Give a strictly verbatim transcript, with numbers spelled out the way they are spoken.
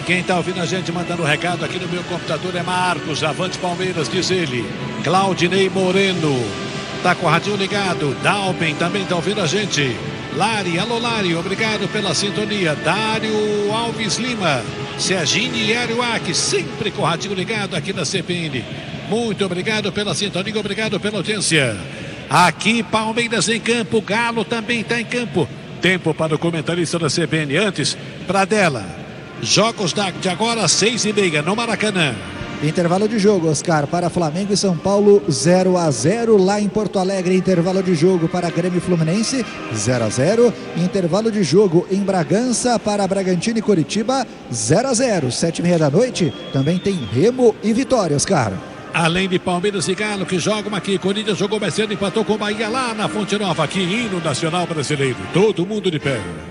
Quem está ouvindo a gente mandando recado aqui no meu computador é Marcos, avante Palmeiras, diz ele. Claudinei Moreno, tá com o radinho ligado. Dalben também está ouvindo a gente. Lari, alô Lari, obrigado pela sintonia. Dário Alves Lima, Serginho e Ariuac, sempre com o radinho ligado aqui na C B N. Muito obrigado pela sintonia, obrigado pela audiência. Aqui Palmeiras em campo, Galo também está em campo. Tempo para o comentarista da C B N. Antes, Pradella, jogos de agora seis e meia no Maracanã. Intervalo de jogo, Oscar, para Flamengo e São Paulo, zero a zero. Lá em Porto Alegre, intervalo de jogo para Grêmio e Fluminense, zero a zero. Intervalo de jogo em Bragança para Bragantino e Coritiba, zero a zero. Sete e meia da noite, também tem Remo e Vitória, Oscar. Além de Palmeiras e Galo que jogam aqui, Corinthians jogou mais cedo, empatou com o Bahia lá na Fonte Nova, aqui hino nacional brasileiro. Todo mundo de pé.